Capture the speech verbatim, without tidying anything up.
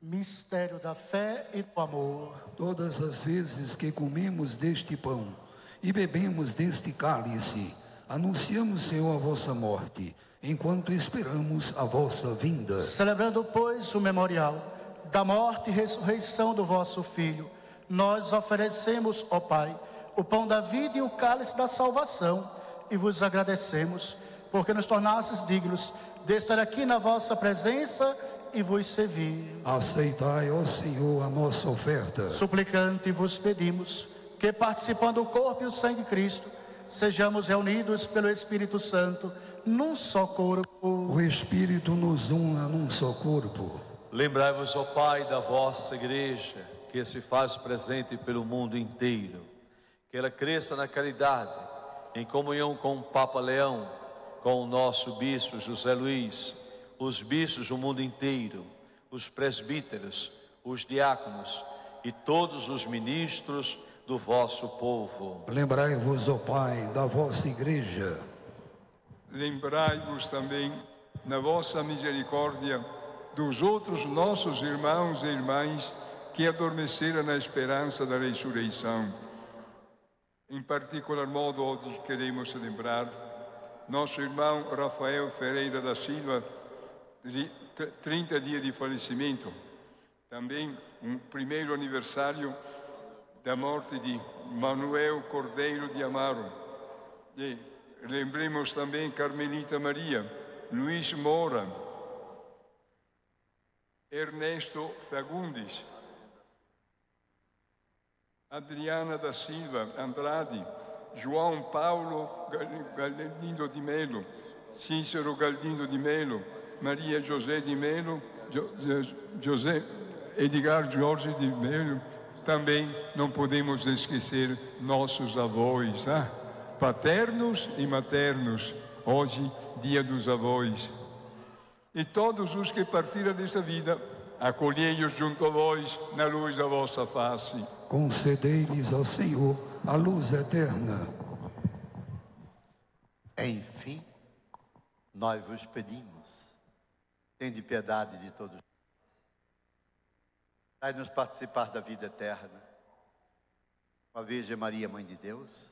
Mistério da fé e do amor. Todas as vezes que comemos deste pão e bebemos deste cálice, anunciamos, Senhor, a vossa morte, enquanto esperamos a vossa vinda. Celebrando, pois, o memorial da morte e ressurreição do vosso Filho, nós oferecemos, ó Pai, o pão da vida e o cálice da salvação, e vos agradecemos, porque nos tornastes dignos de estar aqui na vossa presença e vos servir. Aceitai, ó Senhor, a nossa oferta. Suplicante vos pedimos que, participando do corpo e o sangue de Cristo, sejamos reunidos pelo Espírito Santo num só corpo. O Espírito nos una num só corpo. Lembrai-vos, ó Pai, da vossa igreja, que se faz presente pelo mundo inteiro. Que ela cresça na caridade, em comunhão com o Papa Leão, com o nosso bispo José Luís, os bispos do mundo inteiro, os presbíteros, os diáconos e todos os ministros do vosso povo. Lembrai-vos, ó Pai, da vossa igreja. Lembrai-vos também, na vossa misericórdia, dos outros nossos irmãos e irmãs que adormeceram na esperança da ressurreição. Em particular modo, hoje queremos celebrar nosso irmão Rafael Ferreira da Silva, trinta dias de falecimento. Também um primeiro aniversário da morte de Manuel Cordeiro de Amaro. E lembremos também Carmelita Maria, Luiz Moura, Ernesto Fagundes, Adriana da Silva Andrade, João Paulo Galindo de Melo, Cícero Galindo de Melo, Maria José de Melo, jo, José Edgar Jorge de Melo. Também não podemos esquecer nossos avós, ah? paternos e maternos, hoje dia dos avós. E todos os que partiram desta vida, acolhei-os junto a vós na luz da vossa face. Concedei-lhes, ó Senhor, a luz eterna. Enfim, nós vos pedimos, tende piedade de todos. Dai-nos participar da vida eterna. Com a Virgem Maria, Mãe de Deus,